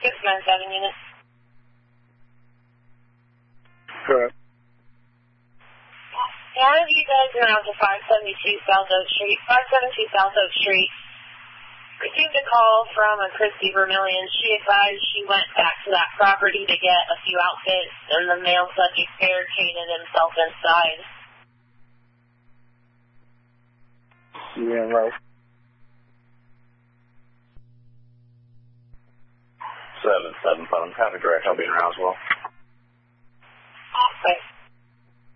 697 units. Correct. One of you guys around to 572 South Oak Street. 572 South Oak Street received a call from a Christy Vermillion. She advised she went back to that property to get a few outfits, and the male subject barricaded himself inside. Yeah, right. 775, traffic direct, I'll be in Roswell. Thanks.